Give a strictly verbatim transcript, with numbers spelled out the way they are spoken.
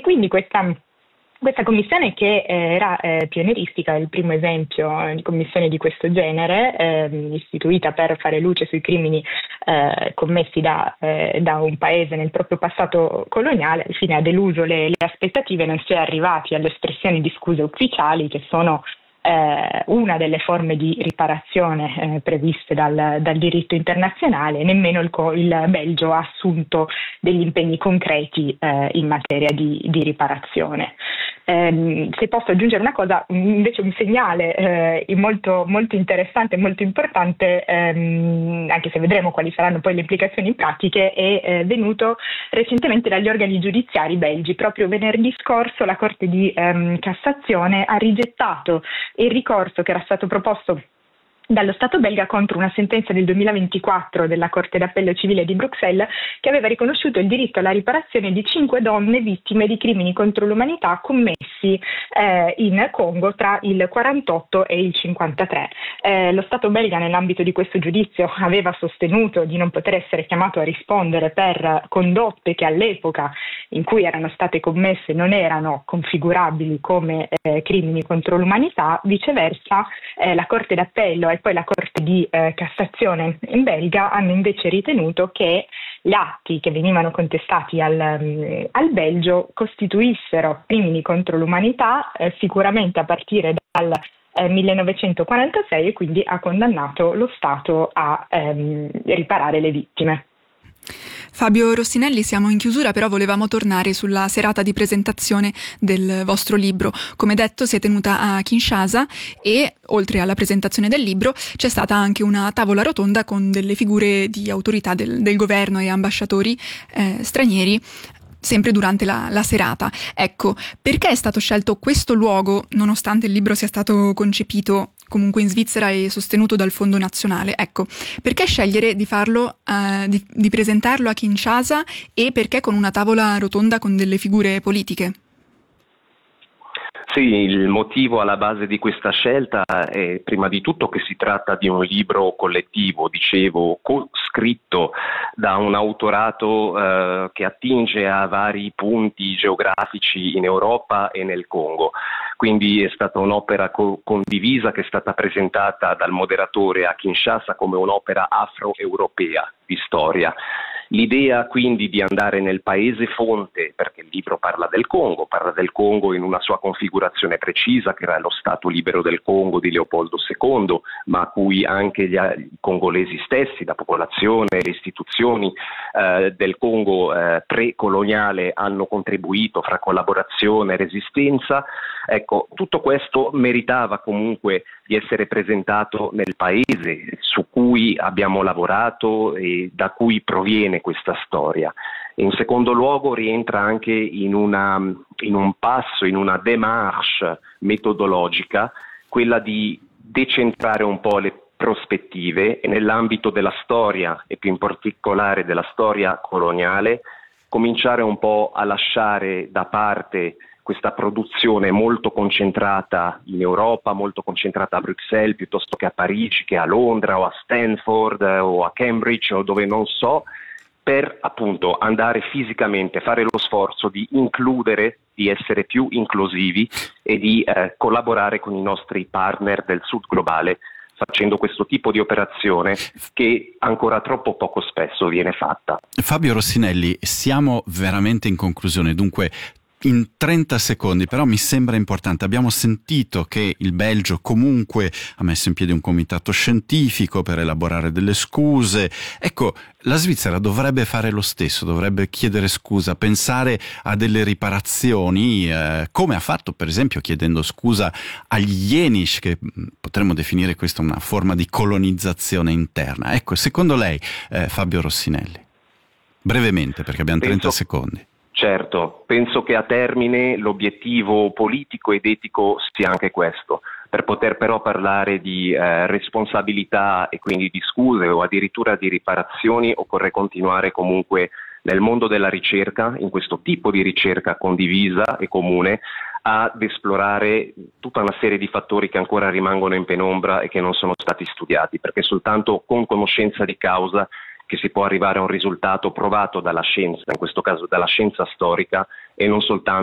quindi questa Questa commissione, che eh, era eh, pionieristica, è il primo esempio di commissione di questo genere, eh, istituita per fare luce sui crimini eh, commessi da, eh, da un paese nel proprio passato coloniale, alla fine ha deluso le, le aspettative, non si è arrivati alle espressioni di scuse ufficiali, che sono eh, una delle forme di riparazione eh, previste dal, dal diritto internazionale. Nemmeno il, il Belgio ha assunto degli impegni concreti eh, in materia di, di riparazione. Eh, se posso aggiungere una cosa, invece un segnale eh, molto, molto interessante e molto importante, ehm, anche se vedremo quali saranno poi le implicazioni pratiche, è eh, venuto recentemente dagli organi giudiziari belgi. Proprio venerdì scorso la Corte di ehm, Cassazione ha rigettato il ricorso che era stato proposto dallo Stato belga contro una sentenza del duemilaventiquattro della Corte d'Appello Civile di Bruxelles, che aveva riconosciuto il diritto alla riparazione di cinque donne vittime di crimini contro l'umanità commessi eh, in Congo tra il quarantotto e il cinquantatré. Eh, lo Stato belga, nell'ambito di questo giudizio, aveva sostenuto di non poter essere chiamato a rispondere per condotte che all'epoca in cui erano state commesse non erano configurabili come eh, crimini contro l'umanità. Viceversa, eh, la Corte d'Appello e poi la Corte di eh, Cassazione in Belga hanno invece ritenuto che gli atti che venivano contestati al, um, al Belgio costituissero crimini contro l'umanità, eh, sicuramente a partire dal eh, millenovecentoquarantasei, e quindi ha condannato lo Stato a ehm, riparare le vittime. Fabio Rossinelli, siamo in chiusura, però volevamo tornare sulla serata di presentazione del vostro libro. Come detto, si è tenuta a Kinshasa e, oltre alla presentazione del libro, c'è stata anche una tavola rotonda con delle figure di autorità del, del governo e ambasciatori eh, stranieri, sempre durante la, la serata. Ecco, perché è stato scelto questo luogo, nonostante il libro sia stato concepito comunque in Svizzera e sostenuto dal Fondo Nazionale? Ecco, perché scegliere di farlo, uh, di, di presentarlo a Kinshasa, e perché con una tavola rotonda con delle figure politiche? Sì, il motivo alla base di questa scelta è prima di tutto che si tratta di un libro collettivo, dicevo, co- scritto da un autorato eh, che attinge a vari punti geografici in Europa e nel Congo. Quindi è stata un'opera co- condivisa che è stata presentata dal moderatore a Kinshasa come un'opera afro-europea di storia. L'idea quindi di andare nel paese fonte, perché il libro parla del Congo, parla del Congo in una sua configurazione precisa, che era lo Stato libero del Congo di Leopoldo secondo, ma a cui anche gli, i congolesi stessi, la popolazione, le istituzioni eh, del Congo eh, precoloniale hanno contribuito fra collaborazione e resistenza. Ecco, tutto questo meritava comunque di essere presentato nel paese su cui abbiamo lavorato e da cui proviene questa storia. In secondo luogo rientra anche in, una, in un passo, in una démarche metodologica, quella di decentrare un po' le prospettive e nell'ambito della storia, e più in particolare della storia coloniale, cominciare un po' a lasciare da parte questa produzione molto concentrata in Europa, molto concentrata a Bruxelles piuttosto che a Parigi, che a Londra o a Stanford o a Cambridge o dove non so, per appunto andare fisicamente, fare lo sforzo di includere, di essere più inclusivi e di eh, collaborare con i nostri partner del Sud globale, facendo questo tipo di operazione che ancora troppo poco spesso viene fatta. Fabio Rossinelli, siamo veramente in conclusione, dunque in trenta secondi, però mi sembra importante. Abbiamo sentito che il Belgio comunque ha messo in piedi un comitato scientifico per elaborare delle scuse. Ecco, la Svizzera dovrebbe fare lo stesso, dovrebbe chiedere scusa, pensare a delle riparazioni, eh, come ha fatto per esempio chiedendo scusa agli Jenisch, che potremmo definire questa una forma di colonizzazione interna. Ecco, secondo lei, eh, Fabio Rossinelli, brevemente, perché abbiamo trenta Penso... secondi. Certo, penso che a termine l'obiettivo politico ed etico sia anche questo. Per poter però parlare di eh, responsabilità e quindi di scuse o addirittura di riparazioni, occorre continuare comunque nel mondo della ricerca, in questo tipo di ricerca condivisa e comune, ad esplorare tutta una serie di fattori che ancora rimangono in penombra e che non sono stati studiati, perché soltanto con conoscenza di causa che si può arrivare a un risultato provato dalla scienza, in questo caso dalla scienza storica, e non soltanto